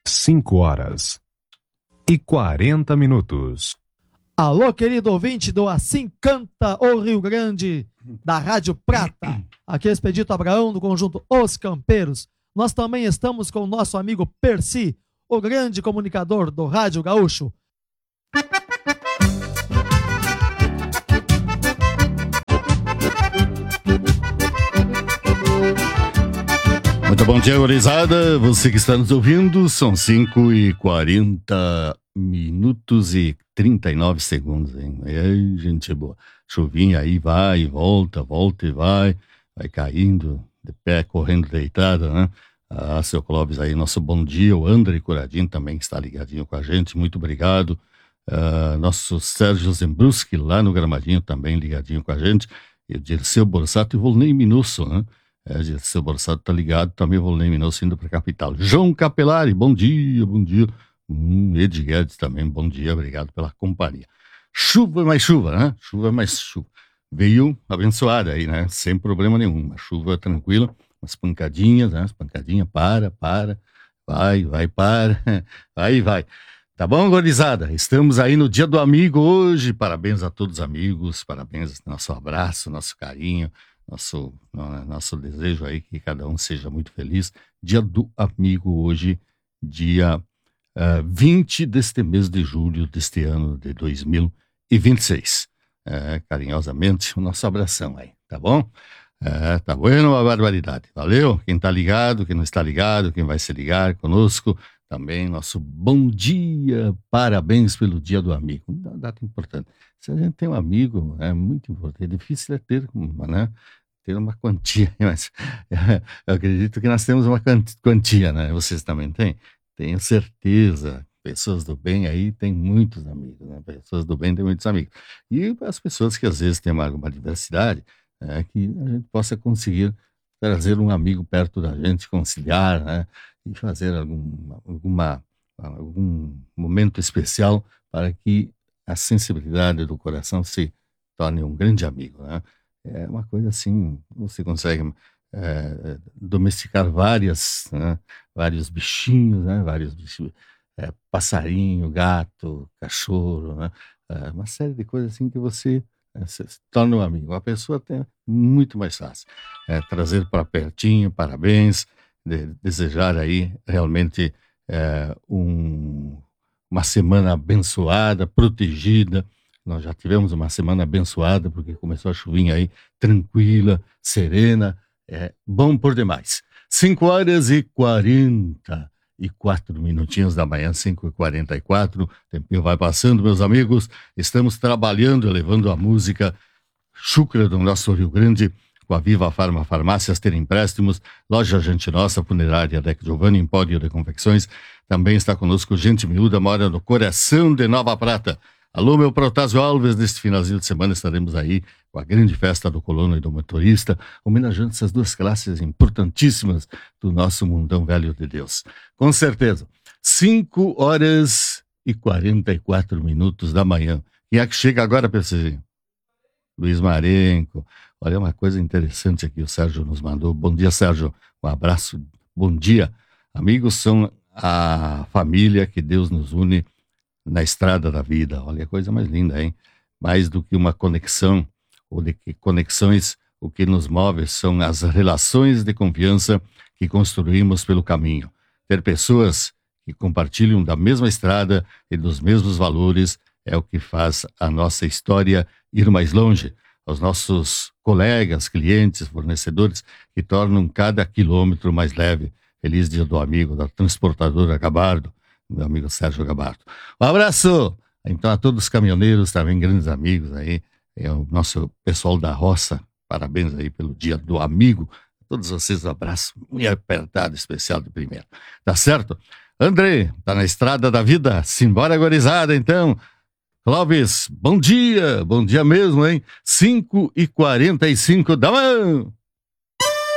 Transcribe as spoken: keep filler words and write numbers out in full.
Cinco horas e quarenta minutos. Alô, querido ouvinte do Assim Canta o Rio Grande, da Rádio Prata. Aqui é Expedito Abraão, do conjunto Os Campeiros. Nós também estamos com o nosso amigo Percy, o grande comunicador do Rádio Gaúcho. Muito bom dia, gurizada. Você que está nos ouvindo, são cinco e quarenta minutos e trinta e nove segundos, hein? Aí, gente boa. Chuvinha aí vai e volta, volta e vai, vai caindo de pé, correndo deitado, né? Ah, seu Clóvis aí, nosso bom dia. O André Curadinho também que está ligadinho com a gente, muito obrigado. Ah, nosso Sérgio Zembruski lá no Gramadinho também ligadinho com a gente. E o Dirceu Borsato e o Volney Minusso, né? É, Dirceu Borsato tá ligado, também o Volney Minusso indo para a capital. João Capelari, bom dia, bom dia. Hum, Ed Guedes também, bom dia, obrigado pela companhia. Chuva mais chuva, né? Chuva mais chuva. Veio abençoada aí, né? Sem problema nenhum. Uma chuva tranquila, umas pancadinhas, né? Umas pancadinhas, para, para, vai, vai, para, vai, vai. Tá bom, gurizada? Estamos aí no Dia do Amigo hoje. Parabéns a todos os amigos, parabéns, nosso abraço, nosso carinho, nosso, nosso desejo aí que cada um seja muito feliz. Dia do Amigo hoje, dia uh, vinte deste mês de julho deste ano de dois mil e vinte e seis. É, carinhosamente, o nosso abração aí, tá bom? É, tá bueno, uma barbaridade. Valeu? Quem tá ligado, quem não está ligado, quem vai se ligar conosco, também nosso bom dia, parabéns pelo Dia do Amigo. Uma data importante. Se a gente tem um amigo, é muito importante. É difícil é ter uma, né? Ter uma quantia, mas é, eu acredito que nós temos uma quantia, né? Vocês também têm? Tenho certeza. Pessoas do bem aí têm muitos amigos, né? Pessoas do bem têm muitos amigos. E as pessoas que às vezes têm uma, uma diversidade, é, que a gente possa conseguir trazer um amigo perto da gente, conciliar, né? E fazer algum, alguma, algum momento especial para que a sensibilidade do coração se torne um grande amigo, né? É uma coisa assim, você consegue é, domesticar várias, né? Vários bichinhos, né? Vários bichinhos, é, passarinho, gato, cachorro, né? É, uma série de coisas assim que você, é, se torna um amigo. A pessoa tem muito mais fácil. É, trazer para pertinho, parabéns, de, desejar aí realmente é, um, uma semana abençoada, protegida. Nós já tivemos uma semana abençoada porque começou a chuvinha aí, tranquila, serena, é bom por demais. cinco horas e quarenta e quatro minutinhos da manhã, cinco e quarenta e quatro, o tempinho vai passando, meus amigos. Estamos trabalhando, levando a música chucra do nosso Rio Grande, com a Viva Farma Farmácias, ter empréstimos, Loja Gente Nossa, Funerária Deck Giovanni, Empório de Confecções. Também está conosco Gente Miúda, mora no coração de Nova Prata. Alô, meu Protásio Alves, neste finalzinho de semana estaremos aí com a grande festa do colono e do motorista, homenageando essas duas classes importantíssimas do nosso mundão velho de Deus. Com certeza. cinco horas e quarenta e quatro minutos da manhã. Quem é que chega agora, P C G? Luiz Marenco. Olha, uma coisa interessante aqui, o Sérgio nos mandou. Bom dia, Sérgio. Um abraço. Bom dia. Amigos são a família que Deus nos une na estrada da vida. Olha, a coisa mais linda, hein? Mais do que uma conexão, ou de que conexões, o que nos move são as relações de confiança que construímos pelo caminho. Ter pessoas que compartilham da mesma estrada e dos mesmos valores é o que faz a nossa história ir mais longe. Aos nossos colegas, clientes, fornecedores que tornam cada quilômetro mais leve. Feliz Dia do Amigo, da transportadora Gabardo, meu amigo Sérgio Gabardo. Um abraço! Então a todos os caminhoneiros, também grandes amigos aí, é o nosso pessoal da roça, parabéns aí pelo Dia do Amigo. A todos vocês um abraço muito apertado, especial de primeiro. Tá certo? André, tá na estrada da vida? Simbora, gorizada, então. Clóvis, bom dia, bom dia mesmo, hein? cinco e quarenta e cinco da manhã.